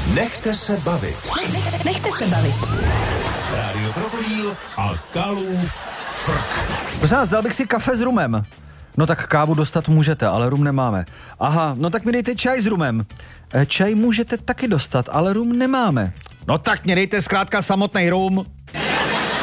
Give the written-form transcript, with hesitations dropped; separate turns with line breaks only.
Nechte se bavit.
Nechte se bavit.
Rádio Krokodýl a Kalův frk.
Prosím vás, dal bych si kafe s rumem. No tak kávu dostat můžete, ale rum nemáme. Aha, no tak mi dejte čaj s rumem. Čaj můžete taky dostat, ale rum nemáme. No tak mě dejte zkrátka samotný rum.